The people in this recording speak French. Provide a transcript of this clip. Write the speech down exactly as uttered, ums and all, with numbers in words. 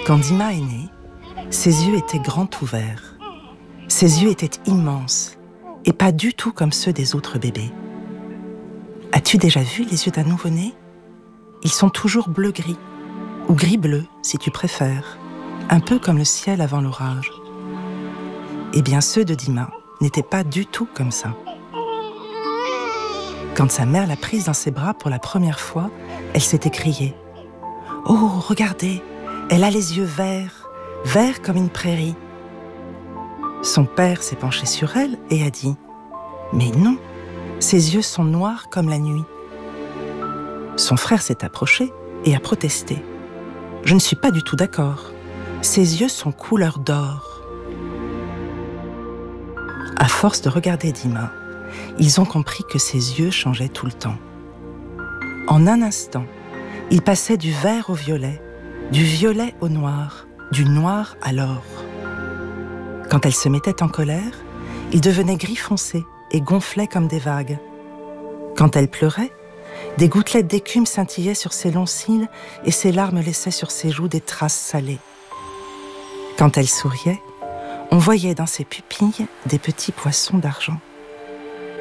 Quand Dima est née, ses yeux étaient grands ouverts. Ses yeux étaient immenses et pas du tout comme ceux des autres bébés. As-tu déjà vu les yeux d'un nouveau-né ? Ils sont toujours bleu-gris, ou gris-bleu si tu préfères, un peu comme le ciel avant l'orage. Eh bien, ceux de Dima n'étaient pas du tout comme ça. Quand sa mère l'a prise dans ses bras pour la première fois, elle s'est écriée « Oh, regardez, elle a les yeux verts, verts comme une prairie. » Son père s'est penché sur elle et a dit « Mais non, ses yeux sont noirs comme la nuit. » Son frère s'est approché et a protesté. « Je ne suis pas du tout d'accord. Ses yeux sont couleur d'or. » À force de regarder Dima, ils ont compris que ses yeux changeaient tout le temps. En un instant, il passait du vert au violet, du violet au noir, du noir à l'or. Quand elle se mettait en colère, il devenait gris foncé et gonflait comme des vagues. Quand elle pleurait, des gouttelettes d'écume scintillaient sur ses longs cils et ses larmes laissaient sur ses joues des traces salées. Quand elle souriait, on voyait dans ses pupilles des petits poissons d'argent.